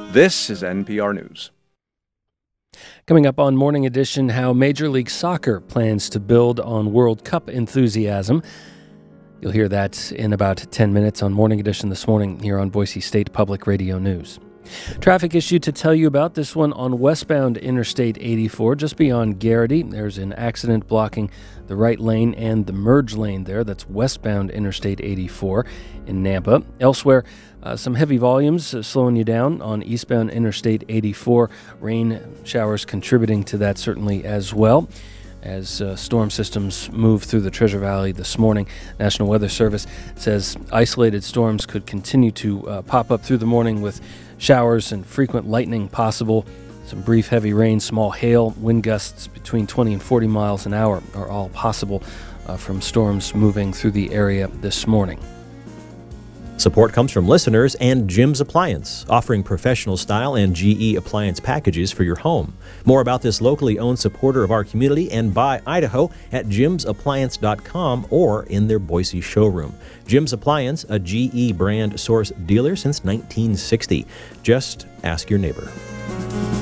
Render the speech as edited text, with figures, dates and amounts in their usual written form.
This is NPR News. Coming up on Morning Edition, how Major League Soccer plans to build on World Cup enthusiasm. You'll hear that in about 10 minutes on Morning Edition this morning here on Boise State Public Radio News. Traffic issue to tell you about, this one on westbound Interstate 84, just beyond Garrity. There's an accident blocking the right lane and the merge lane there. That's westbound Interstate 84 in Nampa. Elsewhere, some heavy volumes slowing you down on eastbound Interstate 84. Rain showers contributing to that certainly as well. As storm systems move through the Treasure Valley this morning, National Weather Service says isolated storms could continue to pop up through the morning with showers and frequent lightning possible. Some brief heavy rain, small hail, wind gusts between 20 and 40 miles an hour are all possible from storms moving through the area this morning. Support comes from listeners and Jim's Appliance, offering professional style and GE appliance packages for your home. More about this locally owned supporter of our community and by Idaho at jimsappliance.com or in their Boise showroom. Jim's Appliance, a GE brand source dealer since 1960. Just ask your neighbor.